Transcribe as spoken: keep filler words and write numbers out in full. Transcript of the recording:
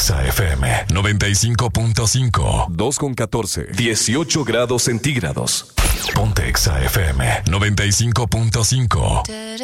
Exa F M noventa y cinco punto cinco. dos con catorce. dieciocho grados centígrados. Ponte Exa F M noventa y cinco punto cinco.